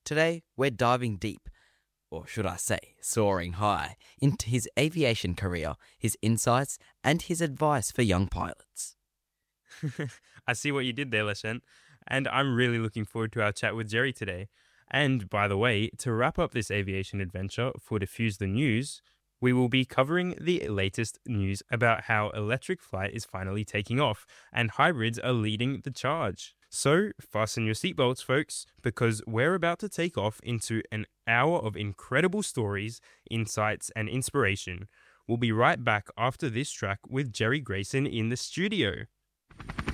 Today, we're diving deep, or should I say, soaring high, into his aviation career, his insights, and his advice for young pilots. I see what you did there, Leshen, and I'm really looking forward to our chat with Jerry today. And by the way, to wrap up this aviation adventure for Diffuse the News, we will be covering the latest news about how electric flight is finally taking off and hybrids are leading the charge. So fasten your seatbelts, folks, because we're about to take off into an hour of incredible stories, insights, and inspiration. We'll be right back after this track with Jerry Grayson in the studio.